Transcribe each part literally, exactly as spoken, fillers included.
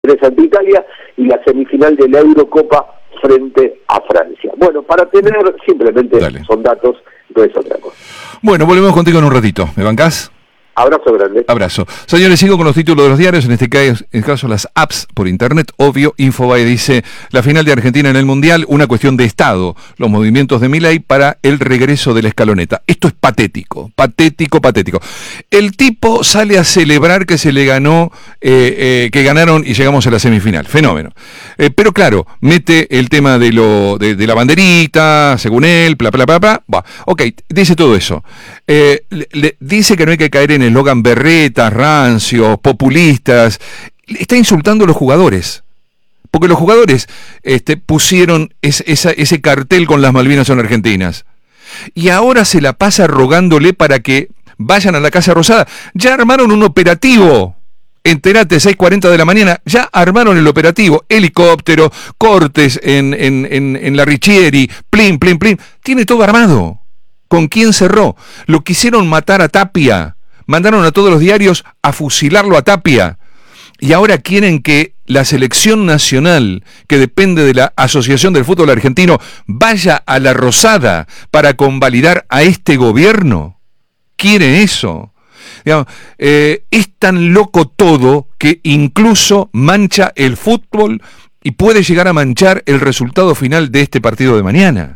ante Italia y la semifinal de la Eurocopa frente a Francia. Bueno, para tener simplemente Dale. Son datos, no es otra cosa. Bueno, volvemos contigo en un ratito. ¿Me bancás? Abrazo grande. Abrazo. Señores, sigo con los títulos de los diarios, en este caso, en caso las apps por internet. Obvio, Infobae dice, la final de Argentina en el Mundial, una cuestión de Estado, los movimientos de Milei para el regreso de la escaloneta. Esto es patético, patético, patético. El tipo sale a celebrar que se le ganó, eh, eh, que ganaron y llegamos a la semifinal. Fenómeno. Eh, pero claro, mete el tema de lo de, de la banderita, según él, bla, bla, bla, bla. Bah, ok, dice todo eso. Eh, le, le, dice que no hay que caer en el eslogan berretas, rancios, populistas. Está insultando a los jugadores. Porque los jugadores este, pusieron es, esa, ese cartel con las Malvinas son argentinas. Y ahora se la pasa rogándole para que vayan a la Casa Rosada. Ya armaron un operativo. Entérate, seis cuarenta de la mañana, ya armaron el operativo. Helicóptero, cortes en, en, en, en la Richieri, plin, plin, plin. Tiene todo armado. ¿Con quién cerró? Lo quisieron matar a Tapia. Mandaron a todos los diarios a fusilarlo a Tapia. Y ahora quieren que la selección nacional, que depende de la Asociación del Fútbol Argentino, vaya a la Rosada para convalidar a este gobierno. ¿Quieren eso? Digamos, eh, es tan loco todo que incluso mancha el fútbol y puede llegar a manchar el resultado final de este partido de mañana.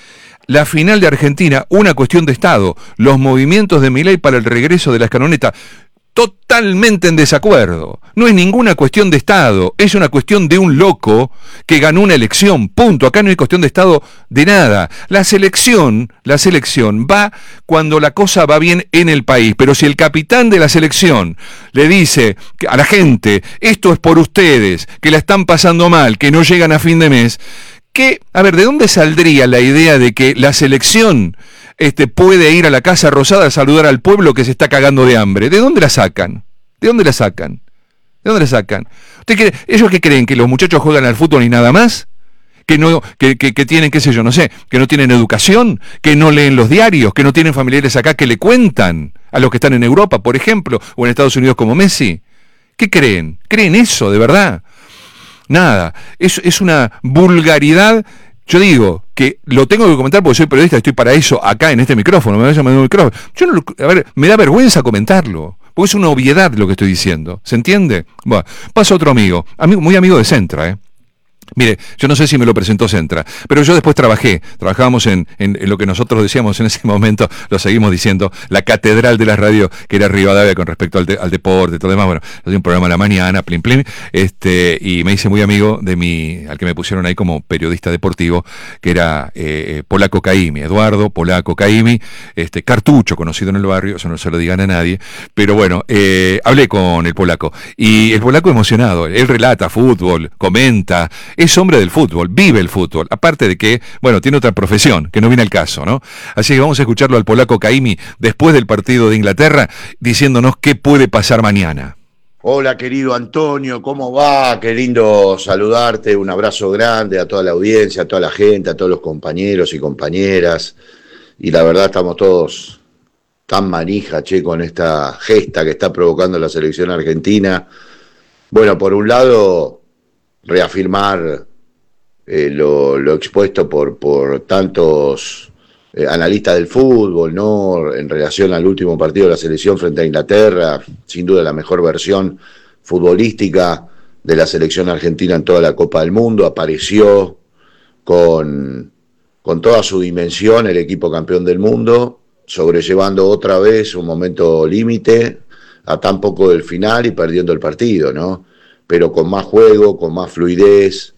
La final de Argentina, una cuestión de Estado, los movimientos de Milei para el regreso de la escaloneta, totalmente en desacuerdo. No es ninguna cuestión de Estado, es una cuestión de un loco que ganó una elección, punto. Acá no hay cuestión de Estado de nada. La selección, la selección va cuando la cosa va bien en el país, pero si el capitán de la selección le dice a la gente, esto es por ustedes, que la están pasando mal, que no llegan a fin de mes, que, a ver, ¿de dónde saldría la idea de que la selección este, puede ir a la Casa Rosada a saludar al pueblo que se está cagando de hambre? ¿De dónde la sacan? ¿De dónde la sacan? ¿De dónde la sacan? ¿Usted cree, ellos qué creen? ¿Que los muchachos juegan al fútbol y nada más? ¿Que no, que, que, que tienen, qué sé yo, no sé, que no tienen educación? ¿Que no leen los diarios? ¿Que no tienen familiares acá que le cuentan a los que están en Europa, por ejemplo, o en Estados Unidos como Messi? ¿Qué creen? ¿Creen eso, de verdad? Nada, es, es una vulgaridad. Yo digo que lo tengo que comentar porque soy periodista, estoy para eso acá en este micrófono, me llaman el micrófono. Yo no lo, a ver, me da vergüenza comentarlo, porque es una obviedad lo que estoy diciendo, ¿se entiende? Bueno, pasa otro amigo, amigo muy amigo de Centra, ¿eh? Mire, yo no sé si me lo presentó Centra, pero yo después trabajé, trabajábamos en, en, en lo que nosotros decíamos en ese momento, lo seguimos diciendo, la catedral de la radio, que era Rivadavia con respecto al, de, al deporte y todo demás. Bueno, hacía un programa a la mañana, plim plim, este, y me hice muy amigo de mi, al que me pusieron ahí como periodista deportivo, que era eh, Polaco Caimi, Eduardo Polaco Caimi, este, cartucho conocido en el barrio, eso no se lo digan a nadie, pero bueno, eh, hablé con el Polaco, y el Polaco emocionado, él relata fútbol, comenta, es hombre del fútbol, vive el fútbol, aparte de que, bueno, tiene otra profesión, que no viene al caso, ¿no? Así que vamos a escucharlo al Polaco Caimi después del partido de Inglaterra, diciéndonos qué puede pasar mañana. Hola, querido Antonio, ¿cómo va? Qué lindo saludarte, un abrazo grande a toda la audiencia, a toda la gente, a todos los compañeros y compañeras, y la verdad estamos todos tan manija, che, con esta gesta que está provocando la selección argentina. Bueno, por un lado, reafirmar eh, lo, lo expuesto por, por tantos eh, analistas del fútbol, ¿no? En relación al último partido de la selección frente a Inglaterra, sin duda la mejor versión futbolística de la selección argentina en toda la Copa del Mundo. Apareció con, con toda su dimensión el equipo campeón del mundo, sobrellevando otra vez un momento límite a tan poco del final y perdiendo el partido, ¿no? Pero con más juego, con más fluidez,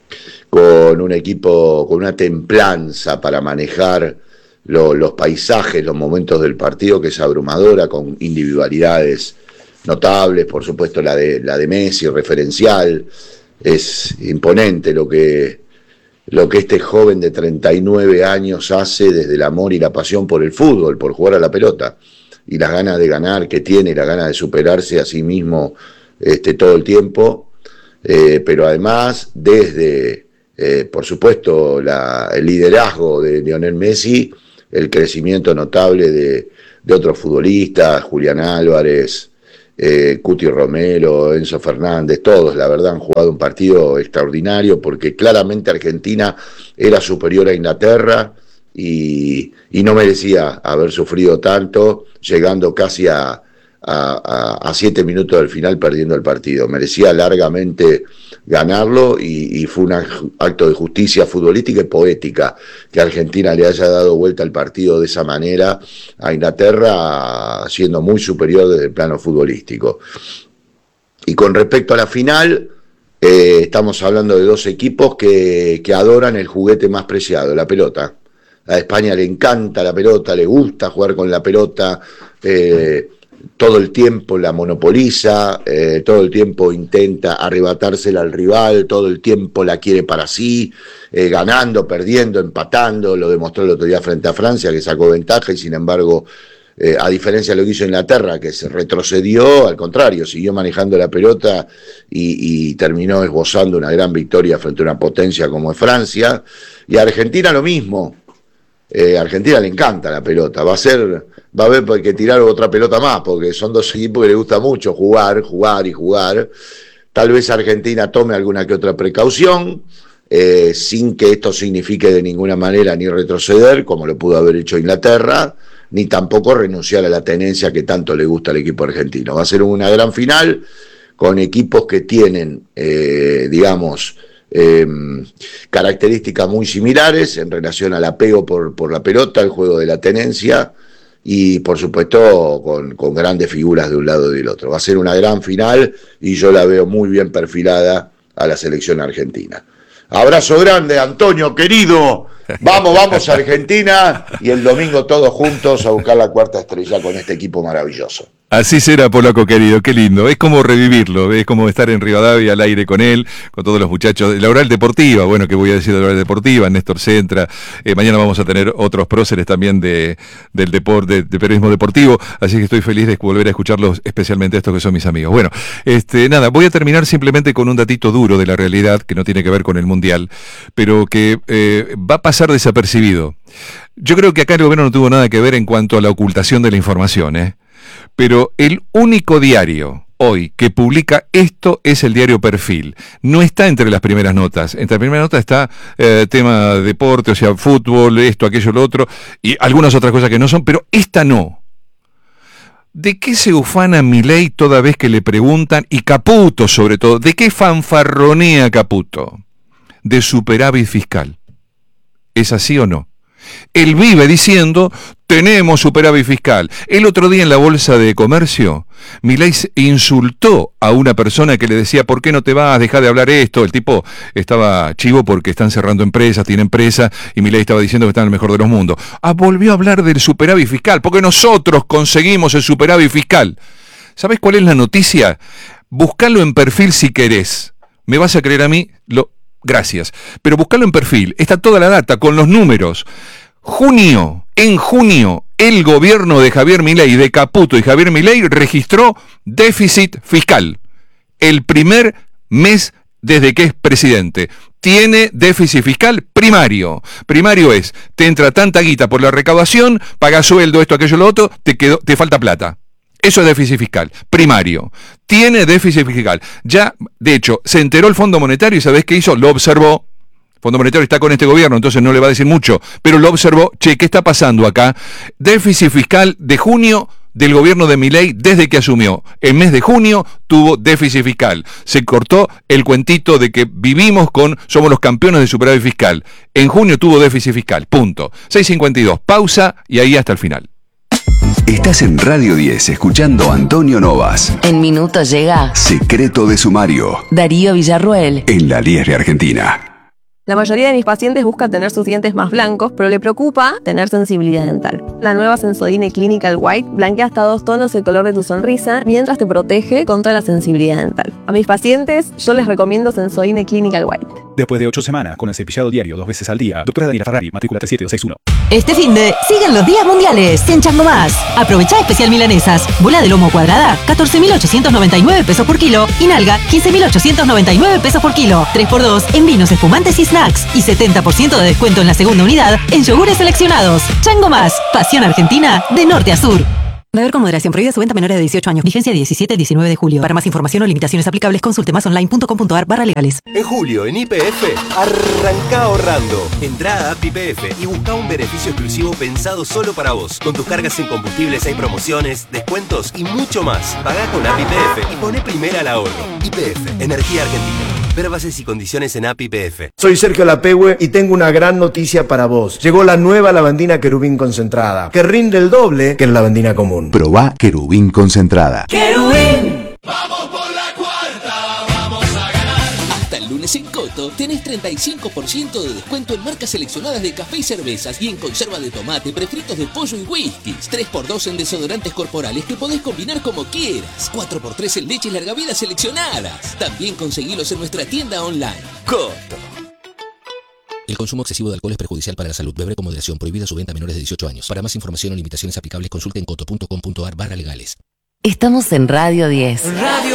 con un equipo, con una templanza para manejar lo, los paisajes, los momentos del partido, que es abrumadora, con individualidades notables, por supuesto la de, la de Messi, referencial. Es imponente lo que, lo que este joven de treinta y nueve años hace desde el amor y la pasión por el fútbol, por jugar a la pelota, y las ganas de ganar que tiene, y las ganas de superarse a sí mismo Este, todo el tiempo, eh, pero además desde, eh, por supuesto, la, el liderazgo de Lionel Messi, el crecimiento notable de, de otros futbolistas, Julián Álvarez, eh, Cuti Romero, Enzo Fernández, todos, la verdad, han jugado un partido extraordinario porque claramente Argentina era superior a Inglaterra y, y no merecía haber sufrido tanto, llegando casi a, a, a siete minutos del final perdiendo el partido. Merecía largamente ganarlo y, y fue un acto de justicia futbolística y poética que Argentina le haya dado vuelta al partido de esa manera a Inglaterra, siendo muy superior desde el plano futbolístico. Y con respecto a la final, eh, estamos hablando de dos equipos que, que adoran el juguete más preciado, la pelota. A España le encanta la pelota, le gusta jugar con la pelota, eh, todo el tiempo la monopoliza, eh, todo el tiempo intenta arrebatársela al rival, todo el tiempo la quiere para sí, eh, ganando, perdiendo, empatando, lo demostró el otro día frente a Francia, que sacó ventaja y sin embargo, eh, a diferencia de lo que hizo Inglaterra, que se retrocedió, al contrario, siguió manejando la pelota y, y terminó esbozando una gran victoria frente a una potencia como es Francia, y a Argentina lo mismo. Eh, a Argentina le encanta la pelota, va a ser, va a haber que tirar otra pelota más, porque son dos equipos que le gusta mucho jugar, jugar y jugar. Tal vez Argentina tome alguna que otra precaución, eh, sin que esto signifique de ninguna manera ni retroceder, como lo pudo haber hecho Inglaterra, ni tampoco renunciar a la tenencia que tanto le gusta al equipo argentino. Va a ser una gran final, con equipos que tienen, eh, digamos, Eh, características muy similares en relación al apego por, por la pelota, el juego de la tenencia y por supuesto con, con grandes figuras de un lado y del otro. Va a ser una gran final y yo la veo muy bien perfilada a la selección argentina. Abrazo grande, Antonio, querido. Vamos, vamos a Argentina y el domingo todos juntos a buscar la cuarta estrella con este equipo maravilloso. Así será, polaco querido, qué lindo. Es como revivirlo, es como estar en Rivadavia al aire con él, con todos los muchachos. La Oral Deportiva, bueno, ¿qué voy a decir de la Oral Deportiva? Néstor Centra. Eh, mañana vamos a tener otros próceres también de, del deporte, de, de periodismo deportivo, así que estoy feliz de volver a escucharlos, especialmente estos que son mis amigos. Bueno, este, nada, voy a terminar simplemente con un datito duro de la realidad, que no tiene que ver con el Mundial, pero que eh, va a pasar desapercibido. Yo creo que acá el gobierno no tuvo nada que ver en cuanto a la ocultación de la información, ¿eh? Pero el único diario hoy que publica esto es el diario Perfil. No está entre las primeras notas. Entre las primeras notas está eh, tema deporte, o sea, fútbol, esto, aquello, lo otro, y algunas otras cosas que no son, pero esta no. ¿De qué se ufana Milei toda vez que le preguntan, y Caputo sobre todo, de qué fanfarronea Caputo? De superávit fiscal. ¿Es así o no? Él vive diciendo, tenemos superávit fiscal. El otro día en la Bolsa de Comercio, Milei insultó a una persona que le decía, ¿por qué no te vas? Deja de hablar esto. El tipo estaba chivo porque están cerrando empresas, tiene empresas, y Milei estaba diciendo que están en el mejor de los mundos. Ah, volvió a hablar del superávit fiscal, porque nosotros conseguimos el superávit fiscal. ¿Sabés cuál es la noticia? Buscalo en Perfil si querés. ¿Me vas a creer a mí? Lo... Gracias. Pero buscalo en Perfil. Está toda la data con los números. Junio, en junio, el gobierno de Javier Milei, de Caputo y Javier Milei, registró déficit fiscal. El primer mes desde que es presidente. Tiene déficit fiscal primario. Primario es, te entra tanta guita por la recaudación, pagas sueldo, esto, aquello, lo otro, te, quedó, te falta plata. Eso es déficit fiscal, primario. Tiene déficit fiscal. Ya, de hecho, se enteró el Fondo Monetario y ¿sabés qué hizo? Lo observó. El Fondo Monetario está con este gobierno, entonces no le va a decir mucho, pero lo observó. Che, ¿qué está pasando acá? Déficit fiscal de junio del gobierno de Milei desde que asumió. El mes de junio tuvo déficit fiscal. Se cortó el cuentito de que vivimos con, somos los campeones de superávit fiscal. En junio tuvo déficit fiscal, punto. seis cincuenta y dos, pausa y ahí hasta el final. Estás en Radio diez escuchando a Antonio Novas. En minutos llega Secreto de Sumario. Darío Villarruel. En la Liesre Argentina. La mayoría de mis pacientes buscan tener sus dientes más blancos, pero le preocupa tener sensibilidad dental. La nueva Sensodyne Clinical White blanquea hasta dos tonos el color de tu sonrisa mientras te protege contra la sensibilidad dental. A mis pacientes yo les recomiendo Sensodyne Clinical White. Después de ocho semanas con el cepillado diario dos veces al día, doctora Daniela Ferrari, matrícula tres siete dos seis uno. Este finde siguen los días mundiales en Chango Más. Aprovecha especial milanesas. Bola de lomo cuadrada, catorce mil ochocientos noventa y nueve pesos por kilo. Y nalga, quince mil ochocientos noventa y nueve pesos por kilo. tres por dos en vinos espumantes y snacks. Y setenta por ciento de descuento en la segunda unidad en yogures seleccionados. Chango Más. Pasión argentina de norte a sur. Beber con moderación. Prohibida su venta a menores de dieciocho años. Vigencia diecisiete al diecinueve de julio. Para más información o limitaciones aplicables, consulte masonline.com.ar barra legales. En julio, en Y P F, arranca ahorrando. Entrá a App Y P F y busca un beneficio exclusivo pensado solo para vos. Con tus cargas en combustibles hay promociones, descuentos y mucho más. Pagá con App Y P F y poné primera al ahorro. Y P F, Energía Argentina. Ver bases y condiciones en App Y P F. Soy Sergio Lapehue y tengo una gran noticia para vos. Llegó la nueva lavandina Querubín concentrada, que rinde el doble que la lavandina común. Probá Querubín concentrada. ¡Querubín! ¡Vamos por la cuarta! ¡Vamos a ganar! Hasta el lunes en Coto tenés treinta y cinco por ciento de descuento en marcas seleccionadas de café y cervezas y en conserva de tomate, prefritos de pollo y whiskies. tres por dos en desodorantes corporales que podés combinar como quieras. cuatro por tres en leches larga vida seleccionadas. También conseguilos en nuestra tienda online. Coto. El consumo excesivo de alcohol es perjudicial para la salud. Beber con moderación. Prohibida su venta a menores de dieciocho años. Para más información o limitaciones aplicables, consulte en coto punto com punto ar barra legales. Estamos en Radio diez. Radio